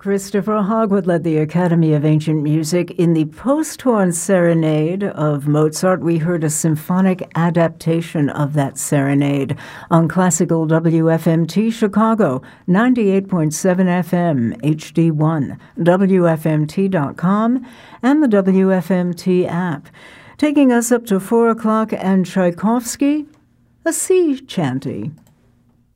Christopher Hogwood led the Academy of Ancient Music. In the post-horn serenade of Mozart, we heard a symphonic adaptation of that serenade on classical WFMT Chicago, 98.7 FM, HD1, WFMT.com, and the WFMT app. Taking us up to 4 o'clock, and Tchaikovsky, a sea chanty.